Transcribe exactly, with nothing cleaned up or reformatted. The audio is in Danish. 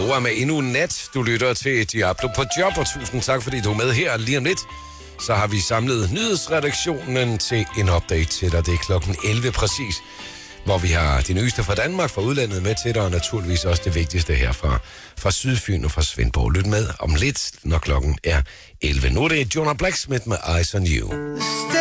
Nora med endnu en nat. Du lytter til Diablo på job, og tusind tak, fordi du er med her lige om lidt. Så har vi samlet nyhedsredaktionen til en update til dig. Det er klokken elleve præcis, hvor vi har de nyeste fra Danmark, fra udlandet med til dig, og naturligvis også det vigtigste her fra, fra Sydfyn og fra Svendborg. Lyt med om lidt, når klokken er elleve. Nu er det Jonah Blacksmith med Eyes on You.